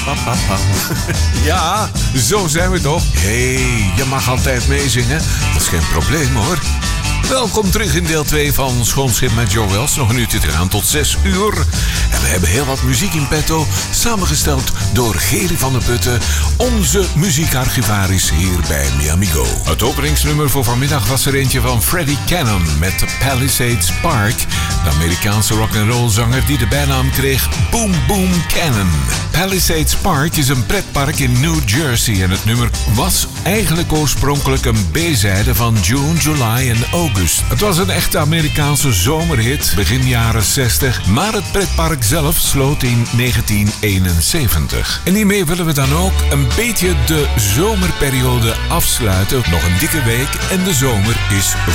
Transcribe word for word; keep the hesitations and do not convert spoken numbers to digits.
Ja, zo zijn we toch? Hé, hey, je mag altijd meezingen. Dat is geen probleem hoor. Welkom terug in deel twee van Schoonschip met Joe Wells. Nog een uurtje te gaan tot zes uur. En we hebben heel wat muziek in petto. Samengesteld door Geri van der Putten. Onze muziekarchivaris hier bij Miami Go. Het openingsnummer voor vanmiddag was er eentje van Freddie Cannon met Palisades Park. De Amerikaanse rock'n'roll zanger die de bijnaam kreeg Boom Boom Cannon. Palisades Park is een pretpark in New Jersey. En het nummer was eigenlijk oorspronkelijk een B-zijde van June, July en August. Het was een echte Amerikaanse zomerhit begin jaren zestig, maar het pretpark zelf sloot in negentien eenenzeventig. En hiermee willen we dan ook een beetje de zomerperiode afsluiten. Nog een dikke week en de zomer is